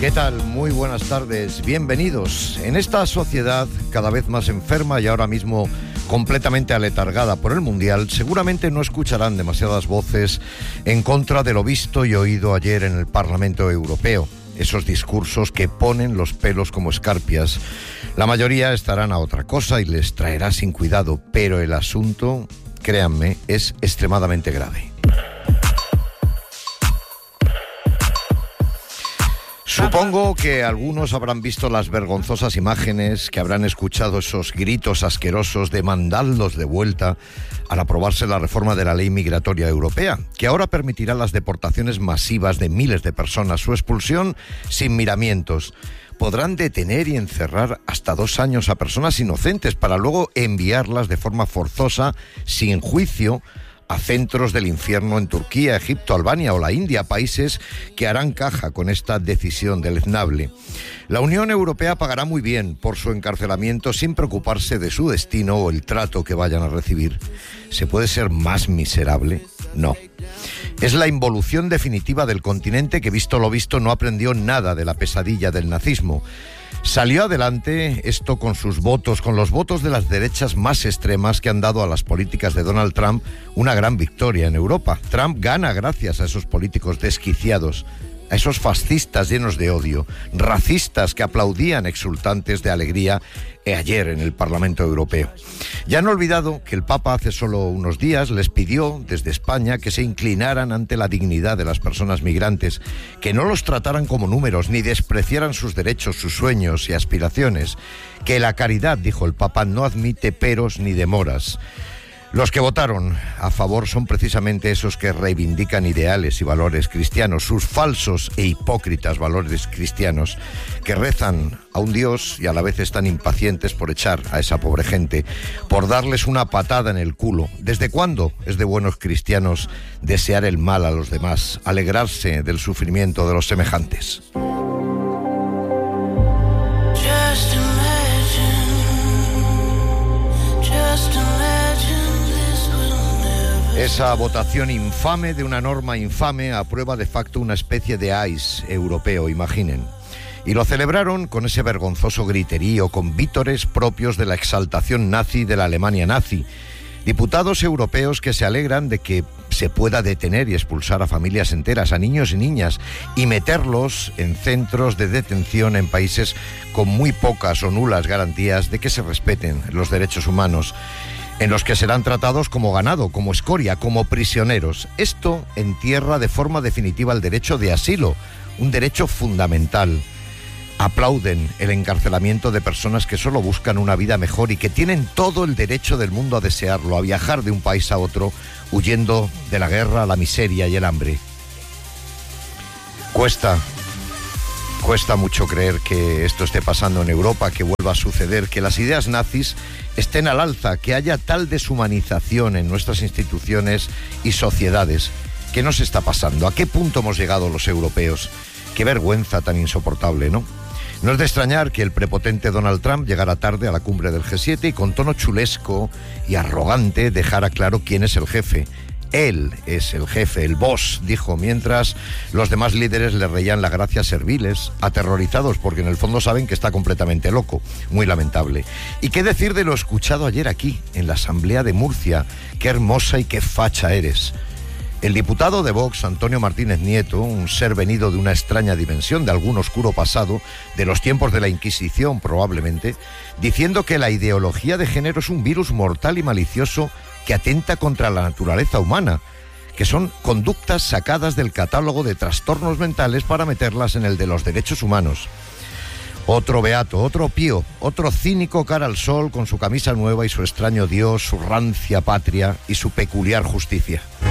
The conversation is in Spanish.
¿Qué tal? Muy buenas tardes, bienvenidos. En esta sociedad cada vez más enferma y ahora mismo completamente aletargada por el Mundial, seguramente no escucharán demasiadas voces en contra de lo visto y oído ayer en el Parlamento Europeo. Esos discursos que ponen los pelos como escarpias. La mayoría estarán a otra cosa y les traerá sin cuidado, pero el asunto, créanme, es extremadamente grave. Supongo que algunos habrán visto las vergonzosas imágenes, que habrán escuchado esos gritos asquerosos de mandadlos de vuelta al aprobarse la reforma de la ley migratoria europea, que ahora permitirá las deportaciones masivas de miles de personas, su expulsión sin miramientos. Podrán detener y encerrar hasta 2 años a personas inocentes para luego enviarlas de forma forzosa, sin juicio, a centros del infierno en Turquía, Egipto, Albania o la India, países que harán caja con esta decisión deleznable. La Unión Europea pagará muy bien por su encarcelamiento sin preocuparse de su destino o el trato que vayan a recibir. ¿Se puede ser más miserable? No. Es la involución definitiva del continente que, visto lo visto, no aprendió nada de la pesadilla del nazismo. Salió adelante esto con sus votos, con los votos de las derechas más extremas que han dado a las políticas de Donald Trump una gran victoria en Europa. Trump gana gracias a esos políticos desquiciados, a esos fascistas llenos de odio, racistas que aplaudían exultantes de alegría ayer en el Parlamento Europeo. Ya han olvidado que el Papa hace solo unos días les pidió desde España que se inclinaran ante la dignidad de las personas migrantes, que no los trataran como números ni despreciaran sus derechos, sus sueños y aspiraciones, que la caridad, dijo el Papa, no admite peros ni demoras. Los que votaron a favor son precisamente esos que reivindican ideales y valores cristianos, sus falsos e hipócritas valores cristianos, que rezan a un Dios y a la vez están impacientes por echar a esa pobre gente, por darles una patada en el culo. ¿Desde cuándo es de buenos cristianos desear el mal a los demás, alegrarse del sufrimiento de los semejantes? Esa votación infame de una norma infame aprueba de facto una especie de AIS europeo, imaginen. Y lo celebraron con ese vergonzoso griterío, con vítores propios de la exaltación nazi de la Alemania nazi. Diputados europeos que se alegran de que se pueda detener y expulsar a familias enteras, a niños y niñas, y meterlos en centros de detención en países con muy pocas o nulas garantías de que se respeten los derechos humanos, en los que serán tratados como ganado, como escoria, como prisioneros. Esto entierra de forma definitiva el derecho de asilo, un derecho fundamental. Aplauden el encarcelamiento de personas que solo buscan una vida mejor y que tienen todo el derecho del mundo a desearlo, a viajar de un país a otro, huyendo de la guerra, la miseria y el hambre. Cuesta mucho creer que esto esté pasando en Europa, que vuelva a suceder, que las ideas nazis estén al alza, que haya tal deshumanización en nuestras instituciones y sociedades. ¿Qué nos está pasando? ¿A qué punto hemos llegado los europeos? Qué vergüenza tan insoportable, ¿no? No es de extrañar que el prepotente Donald Trump llegara tarde a la cumbre del G7 y con tono chulesco y arrogante dejara claro quién es el jefe. Él es el jefe, el boss, dijo, mientras los demás líderes le reían las gracias serviles, aterrorizados porque en el fondo saben que está completamente loco. Muy lamentable. ¿Y qué decir de lo escuchado ayer aquí, en la Asamblea de Murcia? Qué hermosa y qué facha eres. El diputado de Vox, Antonio Martínez Nieto, un ser venido de una extraña dimensión, de algún oscuro pasado, de los tiempos de la Inquisición probablemente, diciendo que la ideología de género es un virus mortal y malicioso que atenta contra la naturaleza humana, que son conductas sacadas del catálogo de trastornos mentales para meterlas en el de los derechos humanos. Otro beato, otro pío, otro cínico cara al sol con su camisa nueva y su extraño Dios, su rancia patria y su peculiar justicia.